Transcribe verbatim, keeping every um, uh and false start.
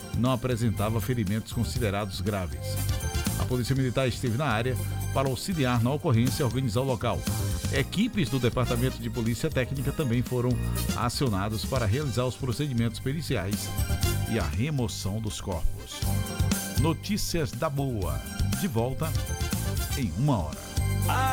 não apresentava ferimentos considerados graves. A Polícia Militar esteve na área para auxiliar na ocorrência e organizar o local. Equipes do Departamento de Polícia Técnica também foram acionados para realizar os procedimentos periciais e a remoção dos corpos. Notícias da Boa. De volta em uma hora.